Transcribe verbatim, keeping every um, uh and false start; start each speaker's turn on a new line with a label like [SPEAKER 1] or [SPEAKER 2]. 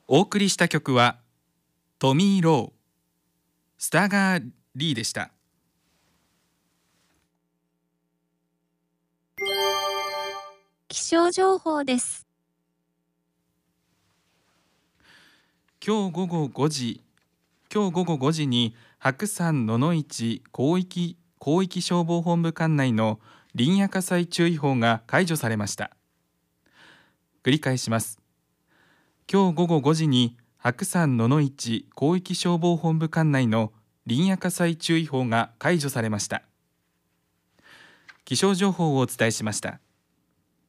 [SPEAKER 1] お送りした曲はトミー・ロー、スタガー・リーでした。
[SPEAKER 2] 気象情報です。
[SPEAKER 1] 今日午後ごじ、今日午後ごじに白山野々市広域広域消防本部管内の林野火災注意報が解除されました。繰り返します。今日午後ごじに白山野々市広域消防本部管内の林野火災注意報が解除されました。気象情報をお伝えしました。